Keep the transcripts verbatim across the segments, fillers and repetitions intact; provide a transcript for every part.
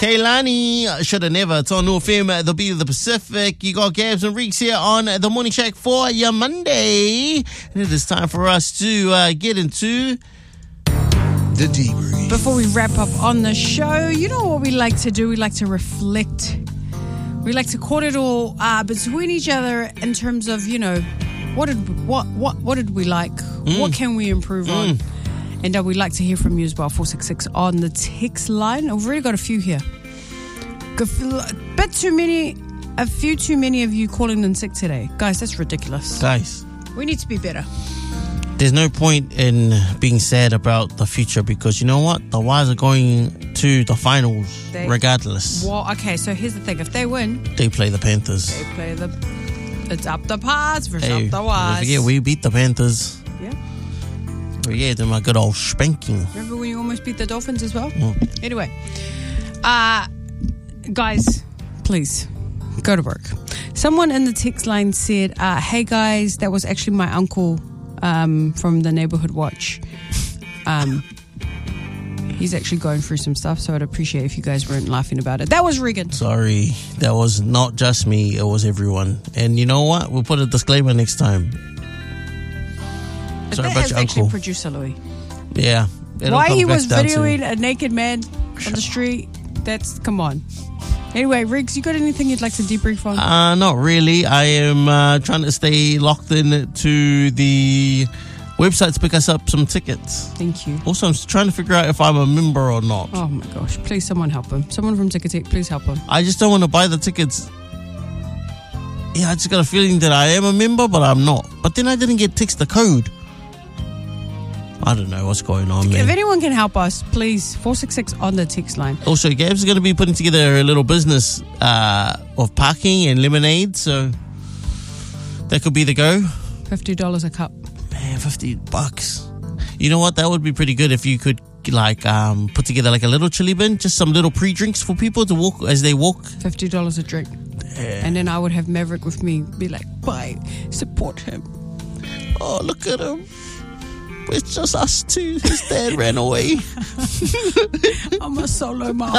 Kaylani, shoulda never. It's on New F M, the beat of the Pacific. You got Gabs and Reeks here on the Morning Shack for your Monday. And it is time for us to uh, get into the debrief. Before we wrap up on the show, you know what we like to do? We like to reflect. We like to quote it all uh, between each other in terms of, you know, what did what what what did we like? Mm. What can we improve mm. on? And uh, we'd like to hear from you as well, four six six on the text line. We've already got a few here. A bit too many, a few too many of you calling in sick today. Guys, that's ridiculous. Guys. We need to be better. There's no point in being sad about the future because you know what? The Wise are going to the finals they, regardless. Well, okay, so here's the thing. If they win... They play the Panthers. They play the... It's up the Pats versus hey, up the Wise. Don't forget, we beat the Panthers. Yeah. We gave them a good old spanking. Remember when you almost beat the Dolphins as well? Mm. Anyway. Uh, guys, please, go to work. Someone in the text line said, uh, hey guys, that was actually my uncle um, from the Neighborhood Watch. Um, he's actually going through some stuff, so I'd appreciate if you guys weren't laughing about it. That was Regan. Sorry, that was not just me, it was everyone. And you know what? We'll put a disclaimer next time. Sorry that about is your actually uncle. Producer Louis. Yeah. Why he was videoing a naked man on the street, that's, come on. Anyway, Riggs, you got anything you'd like to debrief on? Uh, not really. I am uh, trying to stay locked in to the website to pick us up some tickets. Thank you. Also, I'm trying to figure out if I'm a member or not. Oh my gosh, please someone help him. Someone from Ticketek, please help him. I just don't want to buy the tickets. Yeah, I just got a feeling that I am a member, but I'm not. But then I didn't get text the code. I don't know what's going on, man. If anyone can help us, please, four six six on the text line. Also, Gabs is going to be putting together a little business uh, of parking and lemonade, so that could be the go. fifty dollars a cup. Man, fifty bucks. You know what? That would be pretty good if you could like um, put together like a little chili bin, just some little pre-drinks for people to walk as they walk. fifty dollars a drink. Yeah. And then I would have Maverick with me, be like, bye, support him. Oh, look at him. It's just us two. His dad ran away. I'm a solo mom.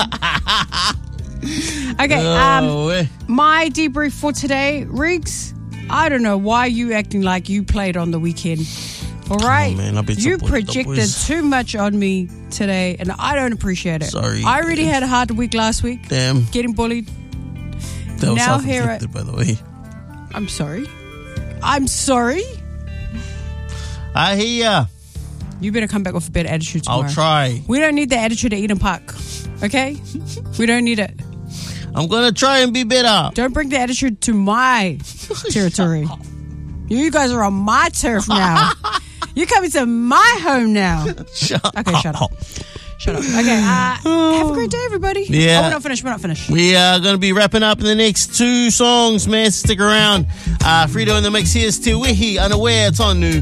Okay, um, oh, my debrief for today, Riggs, I don't know why you acting like you played on the weekend. All right? on, man. I bet You the boy- the projected boys- too much on me today, and I don't appreciate it. Sorry. I already had a hard week last week. Damn. Getting bullied. That was Now here self-inflicted, by the way. I'm sorry. I'm sorry. I hear ya. You better come back with a better attitude tomorrow. I'll try. We don't need the attitude at Eden Park. Okay? We don't need it. I'm going to try and be better. Don't bring the attitude to my territory. You guys are on my turf now. You're coming to my home now. Shut Okay, shut up. Shut up. Okay, uh, have a great day, everybody. Yeah. Oh, we're not finished. We're not finished. We are going to be wrapping up in the next two songs, man. Stick around. Uh, Frito in the mix. Here's Te Wihi, Unaware. It's on New.